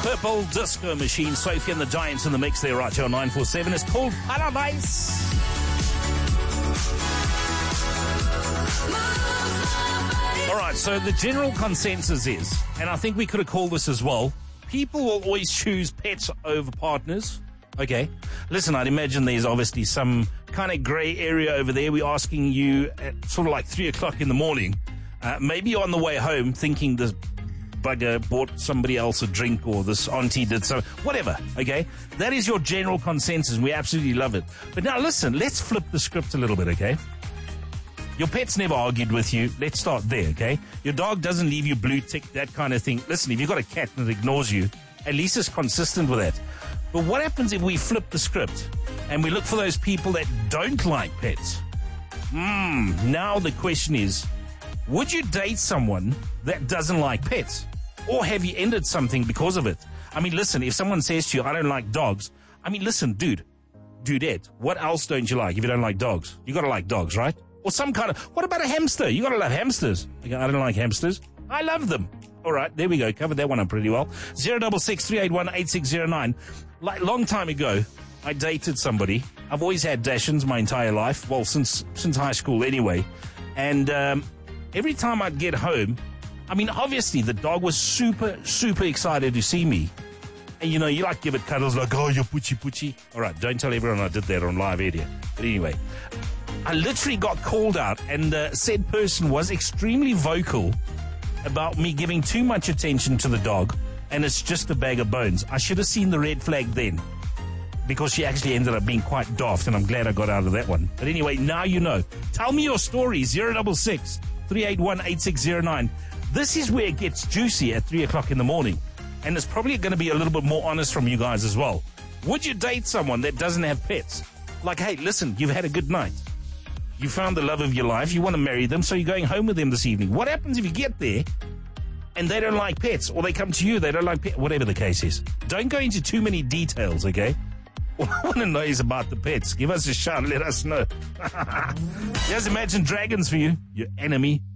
Purple Disco Machine, Sophie and the Giants in the mix there right here on 947. It's called Paradise. All right, so the general consensus is, and I think we could have called this as well, people will always choose pets over partners. Okay. Listen, I'd imagine there's obviously some kind of grey area over there. We're asking you at sort of like 3 o'clock in the morning, maybe on the way home, thinking this bugger bought somebody else a drink or this auntie did so, whatever, okay? That is your general consensus. We absolutely love it. But now listen, let's flip the script a little bit, okay? Your pet's never argued with you. Let's start there, okay? Your dog doesn't leave you blue tick, that kind of thing. Listen, if you've got a cat and it ignores you, at least it's consistent with that. But what happens if we flip the script and we look for those people that don't like pets? Now the question is, would you date someone that doesn't like pets? Or have you ended something because of it? I mean, listen, if someone says to you, I don't like dogs, I mean, listen, dudette, what else don't you like if you don't like dogs? You gotta like dogs, right? Or some kind of, what about a hamster? You gotta love hamsters. I don't like hamsters. I love them. All right, there we go. Covered that one up pretty well. 066-381-8609. Like, long time ago, I dated somebody. I've always had Dachshunds my entire life. Well, since high school anyway. And every time I'd get home, I mean, obviously, the dog was super, super excited to see me. And, you know, you like give it cuddles like, oh, you're poochie. All right, don't tell everyone I did that on live area. But anyway, I literally got called out, and said person was extremely vocal about me giving too much attention to the dog, and it's just a bag of bones. I should have seen the red flag then, because she actually ended up being quite daft, and I'm glad I got out of that one. But anyway, now you know. Tell me your story, 066-381-8609. This is where it gets juicy at 3 o'clock in the morning, and it's probably going to be a little bit more honest from you guys as well. Would you date someone that doesn't have pets? Like, hey, listen, you've had a good night. You found the love of your life. You want to marry them, so you're going home with them this evening. What happens if you get there and they don't like pets, or they come to you, they don't like pets, whatever the case is? Don't go into too many details, okay? All I want to know is about the pets. Give us a shout. Let us know. Here's Imagine Dragons for you, your enemy.